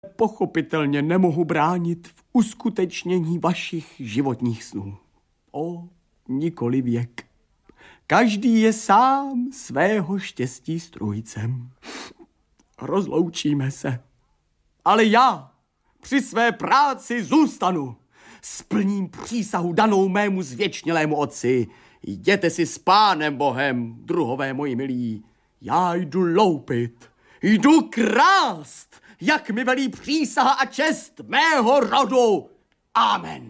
Pochopitelně nemohu bránit v uskutečnění vašich životních snů. Nikoli věk. Každý je sám svého štěstí strůjcem. Rozloučíme se. Ale já při své práci zůstanu. Splním přísahu danou mému zvěčnělému otci. Jděte si s Pánem Bohem, druhové moji milí. Já jdu loupit, jdu krást, jak mi velí přísaha a čest mého rodu. Amen.